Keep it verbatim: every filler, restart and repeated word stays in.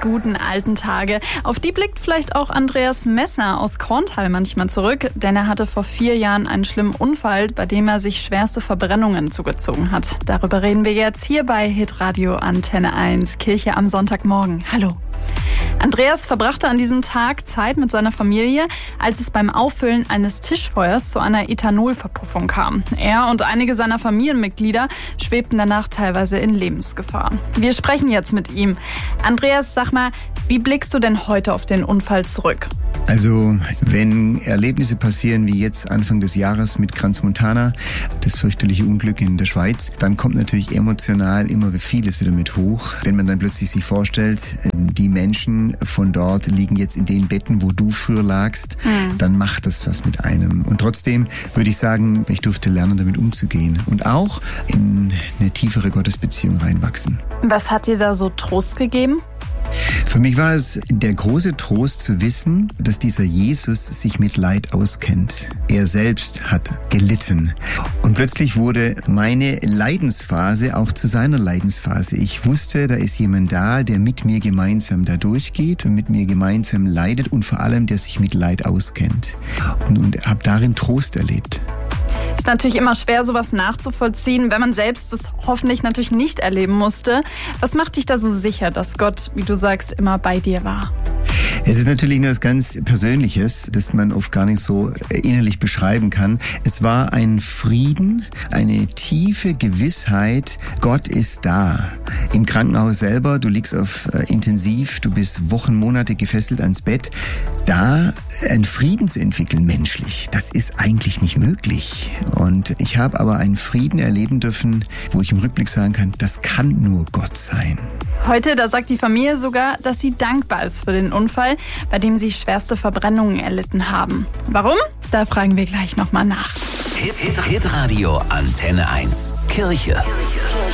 guten alten Tage. Auf die blickt vielleicht auch Andreas Messner aus Korntal manchmal zurück, denn er hatte vor vier Jahren einen schlimmen Unfall, bei dem er sich schwerste Verbrennungen zugezogen hat. Darüber reden wir jetzt hier bei Hitradio Antenne eins, Kirche am Sonntagmorgen. Hallo. Andreas verbrachte an diesem Tag Zeit mit seiner Familie, als es beim Auffüllen eines Tischfeuers zu einer Ethanolverpuffung kam. Er und einige seiner Familienmitglieder schwebten danach teilweise in Lebensgefahr. Wir sprechen jetzt mit ihm. Andreas, sag mal, wie blickst du denn heute auf den Unfall zurück? Also, wenn Erlebnisse passieren wie jetzt Anfang des Jahres mit Crans-Montana, das fürchterliche Unglück in der Schweiz, dann kommt natürlich emotional immer vieles wieder mit hoch. Wenn man dann plötzlich sich vorstellt, die Menschen von dort liegen jetzt in den Betten, wo du früher lagst, mhm. dann macht das was mit einem. Und trotzdem würde ich sagen, ich durfte lernen, damit umzugehen und auch in eine tiefere Gottesbeziehung reinwachsen. Was hat dir da so Trost gegeben? Für mich war es der große Trost zu wissen, dass dieser Jesus sich mit Leid auskennt. Er selbst hat gelitten. Und plötzlich wurde meine Leidensphase auch zu seiner Leidensphase. Ich wusste, da ist jemand da, der mit mir gemeinsam da durchgeht und mit mir gemeinsam leidet und vor allem, der sich mit Leid auskennt. Und, und habe darin Trost erlebt. Ist natürlich immer schwer, sowas nachzuvollziehen, wenn man selbst es hoffentlich natürlich nicht erleben musste. Was macht dich da so sicher, dass Gott, wie du sagst, immer bei dir war? Es ist natürlich etwas ganz Persönliches, das man oft gar nicht so innerlich beschreiben kann. Es war ein Frieden, eine tiefe Gewissheit, Gott ist da. Im Krankenhaus selber, du liegst auf äh, Intensiv, du bist Wochen, Monate gefesselt ans Bett. Da einen Frieden zu entwickeln, menschlich, das ist eigentlich nicht möglich. Und ich habe aber einen Frieden erleben dürfen, wo ich im Rückblick sagen kann, das kann nur Gott sein. Heute, da sagt die Familie sogar, dass sie dankbar ist für den Unfall, bei dem sie schwerste Verbrennungen erlitten haben. Warum? Da fragen wir gleich nochmal nach. Hit, Hit, Hit Radio Antenne eins. Kirche.